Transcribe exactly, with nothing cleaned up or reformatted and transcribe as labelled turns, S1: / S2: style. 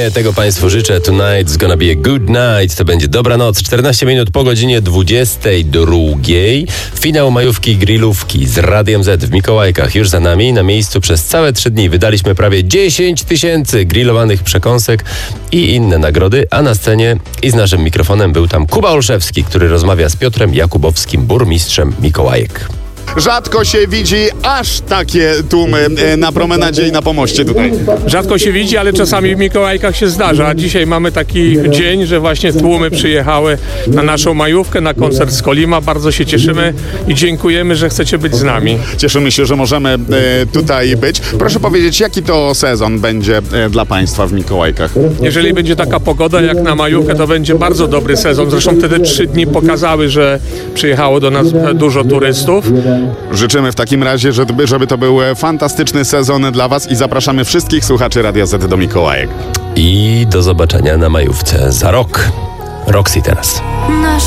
S1: Właśnie tego Państwu życzę. Tonight's gonna be a good night. To będzie dobra noc. czternaście minut po godzinie dwudziestej drugiej. Finał majówki grillówki z Radiem Z w Mikołajkach już za nami. Na miejscu przez całe trzy dni wydaliśmy prawie dziesięć tysięcy grillowanych przekąsek i inne nagrody, a na scenie i z naszym mikrofonem był tam Kuba Olszewski, który rozmawia z Piotrem Jakubowskim, burmistrzem Mikołajek.
S2: Rzadko się widzi aż takie tłumy na promenadzie i na pomoście tutaj.
S3: Rzadko się widzi, ale czasami w Mikołajkach się zdarza. Dzisiaj mamy taki dzień, że właśnie tłumy przyjechały na naszą majówkę, na koncert z Kolima. Bardzo się cieszymy i dziękujemy, że chcecie być z nami.
S2: Cieszymy się, że możemy tutaj być. Proszę powiedzieć, jaki to sezon będzie dla Państwa w Mikołajkach?
S3: Jeżeli będzie taka pogoda jak na majówkę, to będzie bardzo dobry sezon. Zresztą te trzy dni pokazały, że przyjechało do nas dużo turystów.
S2: Życzymy w takim razie, żeby, żeby to był fantastyczny sezon dla Was i zapraszamy wszystkich słuchaczy Radia Z do Mikołajek.
S1: I do zobaczenia na majówce za rok. Roxy teraz.
S4: Nasz